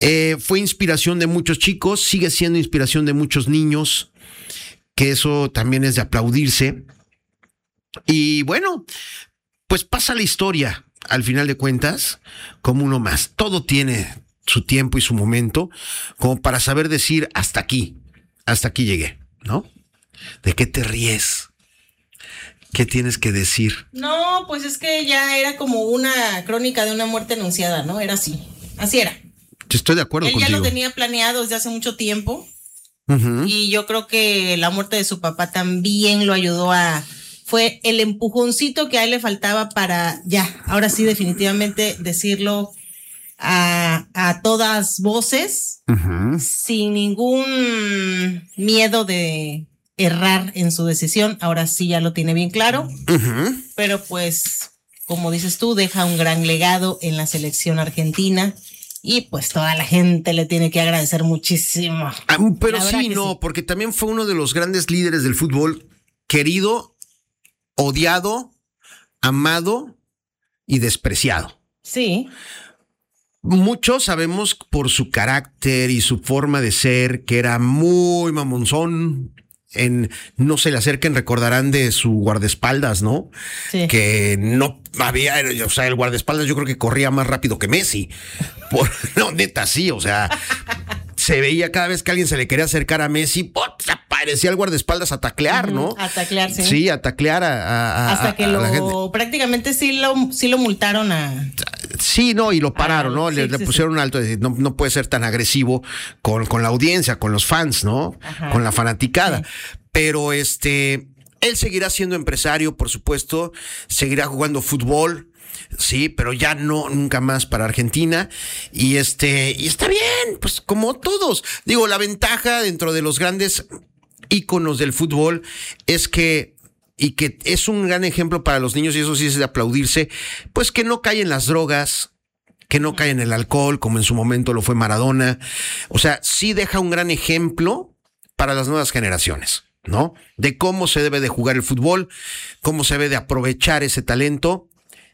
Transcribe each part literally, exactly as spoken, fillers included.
Eh, fue inspiración de muchos chicos, sigue siendo inspiración de muchos niños, que eso también es de aplaudirse. Y bueno, pues pasa la historia, al final de cuentas, como uno más. Todo tiene su tiempo y su momento, como para saber decir hasta aquí, hasta aquí llegué, ¿no? ¿De qué te ríes? ¿Qué tienes que decir? No, pues es que ya era como una crónica de una muerte anunciada, ¿no? Era así, así era. Estoy de acuerdo Él contigo. ya lo tenía planeado desde hace mucho tiempo. Uh-huh. Y yo creo que la muerte de su papá también lo ayudó a... Fue el empujoncito que a él le faltaba para ya, ahora sí definitivamente decirlo a, a todas voces, Uh-huh. sin ningún miedo de errar en su decisión. Ahora sí ya lo tiene bien claro. Uh-huh. Pero pues, como dices tú, deja un gran legado en la selección argentina. Y pues toda la gente le tiene que agradecer muchísimo. Ah, pero La verdad sí, que no, sí. porque también fue uno de los grandes líderes del fútbol, querido, odiado, amado y despreciado. Sí. Muchos sabemos por su carácter y su forma de ser que era muy mamonzón. En No se le acerquen, recordarán de su guardaespaldas, ¿no? Sí. Que no había, o sea, el guardaespaldas yo creo que corría más rápido que Messi. Por, no, neta, sí, o sea, se veía cada vez que alguien se le quería acercar a Messi, ¡pum!, aparecía el guardaespaldas a taclear, ¿no? A taclear, sí. Sí, a taclear a, a, a Hasta que a lo, la gente. prácticamente sí lo, sí lo multaron a... Sí, no, y lo pararon, Ah, ¿no? sí, Le, le sí, pusieron un alto, de, no, no puede ser tan agresivo con, con la audiencia, con los fans, ¿no? Ajá. Con la fanaticada. Sí. Pero este, él seguirá siendo empresario, por supuesto, seguirá jugando fútbol, sí, pero ya no, nunca más para Argentina. Y este, y está bien, pues como todos. Digo, la ventaja dentro de los grandes íconos del fútbol es que, y que es un gran ejemplo para los niños, y eso sí es de aplaudirse, pues que no cae en las drogas, que no cae en el alcohol, como en su momento lo fue Maradona. O sea, sí deja un gran ejemplo para las nuevas generaciones, ¿no? De cómo se debe de jugar el fútbol, cómo se debe de aprovechar ese talento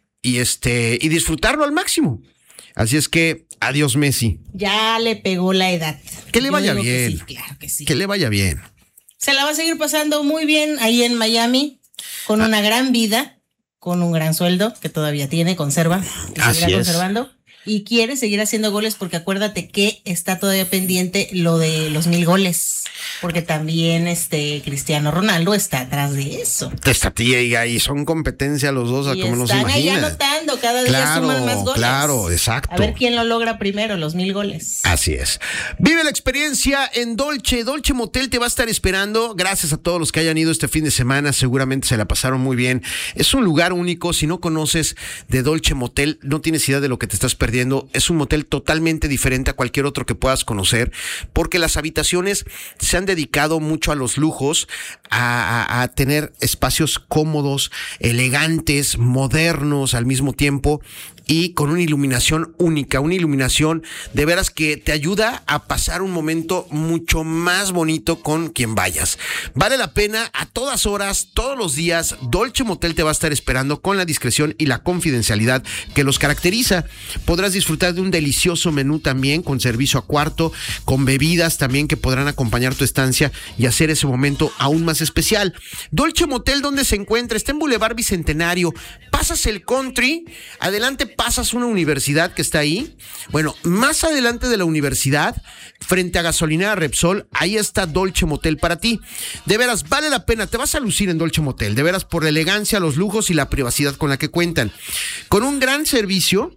y este, y disfrutarlo al máximo. Así es que, adiós Messi. Ya le pegó la edad. Que le Yo vaya digo que bien. sí, claro que sí. Que le vaya bien. Se la va a seguir pasando muy bien ahí en Miami, con una gran vida, con un gran sueldo que todavía tiene, conserva, y Así seguirá es. conservando. Y quiere seguir haciendo goles porque acuérdate que está todavía pendiente lo de los mil goles. Porque también este Cristiano Ronaldo está atrás de eso. Esta tía y ahí son competencia los dos, Y como no se están ahí imagina. anotando, cada día suman más goles. Claro, exacto. A ver quién lo logra primero, los mil goles. Así es. Vive la experiencia en Dolce. Dolce Motel te va a estar esperando. Gracias a todos los que hayan ido este fin de semana. Seguramente se la pasaron muy bien. Es un lugar único. Si no conoces de Dolce Motel, no tienes idea de lo que te estás perdiendo. Es un motel totalmente diferente a cualquier otro que puedas conocer, porque las habitaciones se han dedicado mucho a los lujos, a, a, a tener espacios cómodos, elegantes, modernos al mismo tiempo, y con una iluminación única, una iluminación de veras que te ayuda a pasar un momento mucho más bonito con quien vayas. Vale la pena a todas horas, todos los días. Dolce Motel te va a estar esperando con la discreción y la confidencialidad que los caracteriza. Podrás disfrutar de un delicioso menú también con servicio a cuarto, con bebidas también que podrán acompañar tu estancia y hacer ese momento aún más especial. Dolce Motel, ¿dónde se encuentra? Está en Boulevard Bicentenario. Pasas el country, adelante pasas una universidad que está ahí. Bueno, más adelante de la universidad, frente a Gasolinera Repsol, ahí está Dolce Motel para ti. De veras, vale la pena, te vas a lucir en Dolce Motel, de veras, por la elegancia, los lujos y la privacidad con la que cuentan. Con un gran servicio,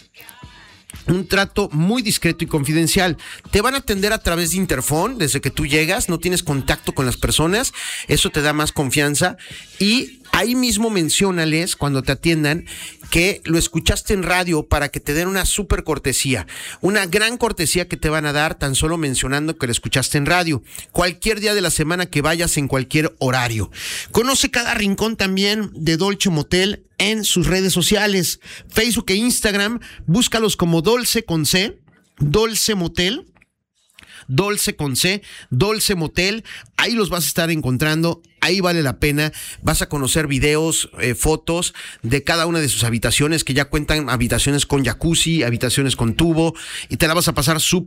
un trato muy discreto y confidencial. Te van a atender a través de interfón desde que tú llegas, no tienes contacto con las personas, eso te da más confianza, y ahí mismo menciónales cuando te atiendan que lo escuchaste en radio para que te den una súper cortesía, una gran cortesía que te van a dar tan solo mencionando que lo escuchaste en radio, cualquier día de la semana que vayas, en cualquier horario. Conoce cada rincón también de Dolce Motel en sus redes sociales, Facebook e Instagram, búscalos como Dolce con C, Dolce Motel, Dolce con C, Dolce Motel, ahí los vas a estar encontrando, ahí ahí vale la pena. Vas a conocer videos, eh, fotos de cada una de sus habitaciones, que ya cuentan habitaciones con jacuzzi, habitaciones con tubo, y te la vas a pasar súper